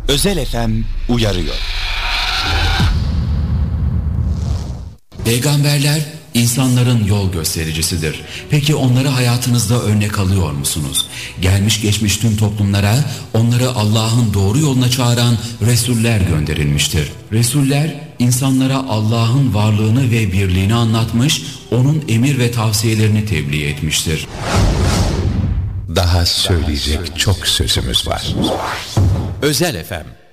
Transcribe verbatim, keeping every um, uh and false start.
Özel F M uyarıyor. Peygamberler insanların yol göstericisidir. Peki onları hayatınızda örnek alıyor musunuz? Gelmiş geçmiş tüm toplumlara onları Allah'ın doğru yoluna çağıran Resuller gönderilmiştir. Resuller insanlara Allah'ın varlığını ve birliğini anlatmış, onun emir ve tavsiyelerini tebliğ etmiştir. Daha söyleyecek çok sözümüz var. Özel F M